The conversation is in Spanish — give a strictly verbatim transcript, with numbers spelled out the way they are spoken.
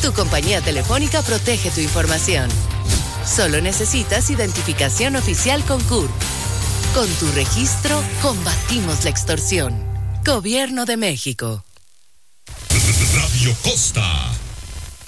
Tu compañía telefónica protege tu información. Solo necesitas identificación oficial con C U R. Con tu registro, combatimos la extorsión. Gobierno de México. Radio Costa.